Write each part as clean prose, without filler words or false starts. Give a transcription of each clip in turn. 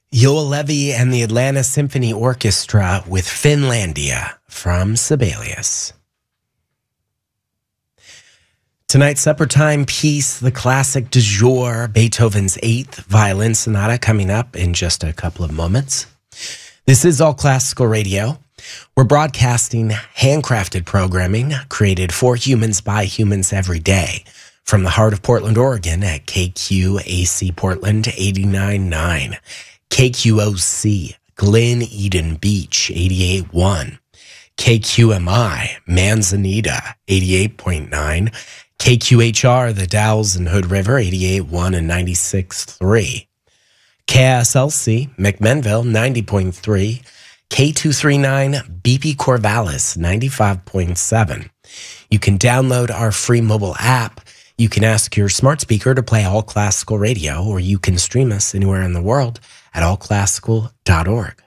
Yoel Levy and the Atlanta Symphony Orchestra with Finlandia from Sibelius. Tonight's supper time piece, the classic du jour, Beethoven's 8th Violin Sonata, coming up in just a couple of moments. This is All Classical Radio. We're broadcasting handcrafted programming created for humans by humans every day from the heart of Portland, Oregon at KQAC Portland 89.9, KQOC Glen Eden Beach 88.1, KQMI Manzanita 88.9, KQHR The Dalles and Hood River 88.1 and 96.3, KSLC McMinnville 90.3, K239 BP Corvallis 95.7. You can download our free mobile app. You can ask your smart speaker to play All Classical Radio, or you can stream us anywhere in the world at allclassical.org.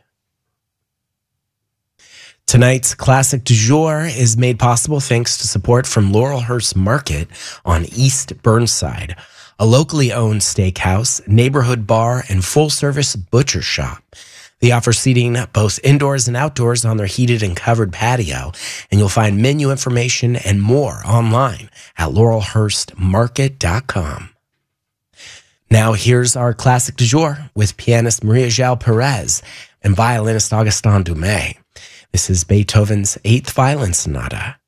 Tonight's classic du jour is made possible thanks to support from Laurelhurst Market on East Burnside, a locally owned steakhouse, neighborhood bar, and full-service butcher shop. They offer seating both indoors and outdoors on their heated and covered patio, and you'll find menu information and more online at laurelhurstmarket.com. Now here's our classic du jour with pianist Maria João Perez and violinist Augustin Dumay. This is Beethoven's 8th Violin Sonata.